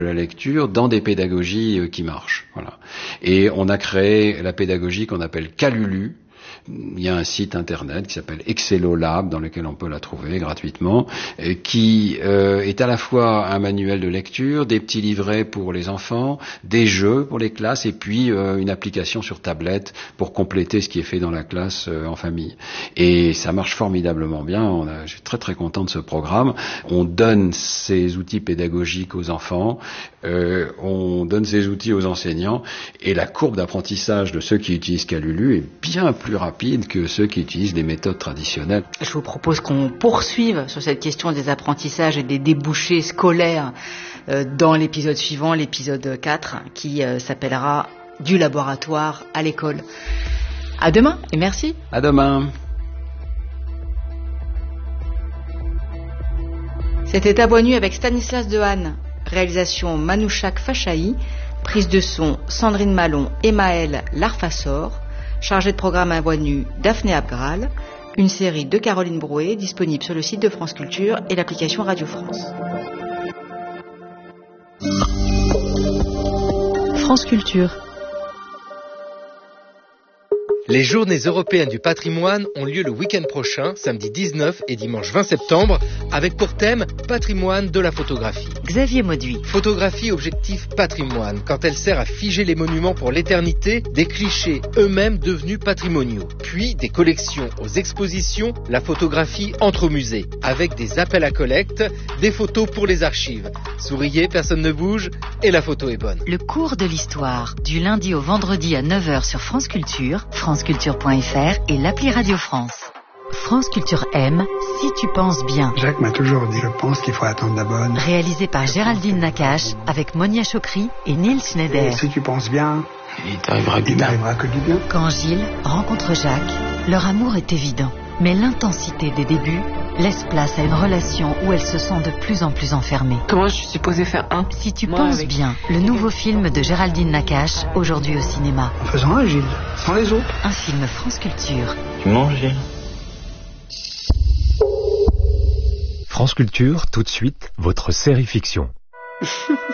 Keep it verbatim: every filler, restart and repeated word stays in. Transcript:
la lecture dans des pédagogies qui marchent. Voilà. Et on a créé la pédagogie qu'on appelle Calulu. Il y a un site internet qui s'appelle Excellolab dans lequel on peut la trouver gratuitement, qui euh, est à la fois un manuel de lecture, des petits livrets pour les enfants, des jeux pour les classes et puis euh, une application sur tablette pour compléter ce qui est fait dans la classe euh, en famille. Et ça marche formidablement bien. On a, je suis très très content de ce programme. On donne ces outils pédagogiques aux enfants, euh, on donne ces outils aux enseignants et la courbe d'apprentissage de ceux qui utilisent Calulu est bien plus rapide que ceux qui utilisent des méthodes traditionnelles. Je vous propose qu'on poursuive sur cette question des apprentissages et des débouchés scolaires euh, dans l'épisode suivant, l'épisode quatre, qui euh, s'appellera « Du laboratoire à l'école ». À demain et merci. À demain. C'était À Voix nue avec Stanislas Dehaene, réalisation Manouchak Fachaï, prise de son Sandrine Malon et Maëlle Larfassor, chargé de programme À Voix nue Daphné Abgral, une série de Caroline Brouet disponible sur le site de France Culture et l'application Radio France. France Culture. Les Journées européennes du patrimoine ont lieu le week-end prochain, samedi dix-neuf et dimanche vingt septembre, avec pour thème Patrimoine de la photographie. Xavier Mauduit. Photographie objectif patrimoine, quand elle sert à figer les monuments pour l'éternité, des clichés eux-mêmes devenus patrimoniaux. Puis des collections aux expositions, la photographie entre musées, avec des appels à collecte, des photos pour les archives. Souriez, personne ne bouge, et la photo est bonne. Le cours de l'histoire, du lundi au vendredi à neuf heures sur France Culture, franceculture point f r et l'appli Radio France. France Culture aime Si tu penses bien. Jacques m'a toujours dit, je pense qu'il faut attendre la bonne. Réalisé par Géraldine Nakache, avec Monia Chokri et Neil Schneider. Et si tu penses bien, il t'arrivera du il t'arrivera que du bien. Quand Gilles rencontre Jacques, leur amour est évident. Mais l'intensité des débuts laisse place à une relation où elle se sent de plus en plus enfermée. Comment je suis supposée faire un Si tu Moi, penses avec... bien, le nouveau film de Géraldine Nakache, aujourd'hui au cinéma. En faisant un, Gilles, sans les autres. Un film France Culture. Tu manges, Gilles ? France Culture, tout de suite, votre série fiction.